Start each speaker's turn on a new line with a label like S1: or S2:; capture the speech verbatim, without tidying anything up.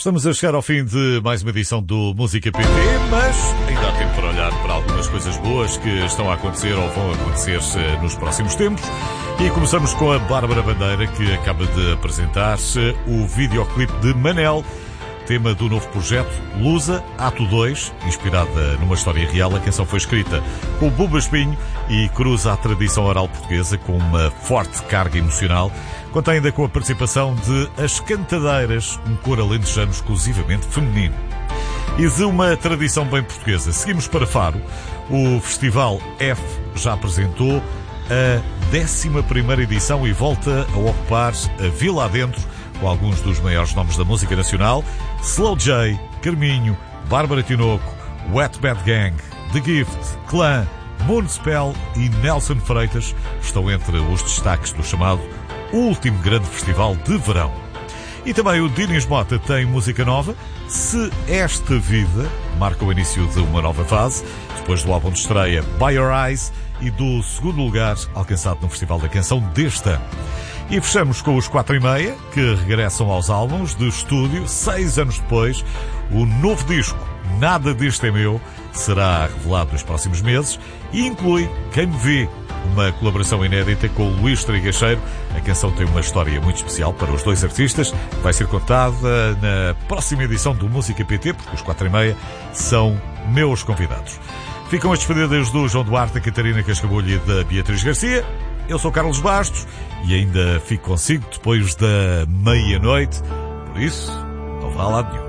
S1: Estamos a chegar ao fim de mais uma edição do Música P T, mas ainda há tempo para olhar para algumas coisas boas que estão a acontecer ou vão acontecer nos próximos tempos. E começamos com a Bárbara Bandeira, que acaba de apresentar-se o videoclipe de Manel, tema do novo projeto Lusa, Ato dois, inspirada numa história real. A canção foi escrita com Buba Espinho e cruza a tradição oral portuguesa com uma forte carga emocional. Conta ainda com a participação de As Cantadeiras, um coro alentejano exclusivamente feminino. E de uma tradição bem portuguesa, seguimos para Faro. O Festival F já apresentou a décima primeira edição e volta a ocupar a Vila Adentro, com alguns dos maiores nomes da música nacional: Slow J, Carminho, Bárbara Tinoco, Wet Bad Gang, The Gift, Clã, Moonspell e Nelson Freitas estão entre os destaques do chamado último grande festival de verão. E também o Dinis Mota tem música nova, Se Esta Vida, marca o início de uma nova fase, depois do álbum de estreia By Your Eyes e do segundo lugar alcançado no Festival da Canção deste ano. E fechamos com os quatro e meia, que regressam aos álbuns de estúdio seis anos depois. O novo disco, Nada Disto É Meu, será revelado nos próximos meses e inclui Quem Me Vê, uma colaboração inédita com o Luís Trigacheiro. A canção tem uma história muito especial para os dois artistas, que vai ser contada na próxima edição do Música P T, porque os quatro e meia são meus convidados. Ficam as despedidas do João Duarte, da Catarina Cascabulho e da Beatriz Garcia. Eu sou Carlos Bastos e ainda fico consigo depois da meia-noite. Por isso, não vá lá nenhum.